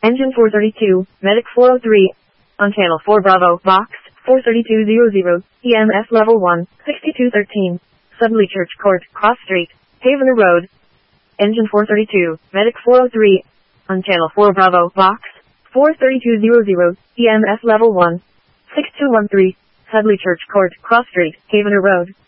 Engine 432, Medic 403. On channel 4 Bravo, Box 43200, EMS level 1, 6213. Sudley Church Court, Cross Street, Havener Road. Engine 432, Medic 403. On channel 4 Bravo, Box 43200, EMS level 1, 6213. Sudley Church Court, Cross Street, Havener Road.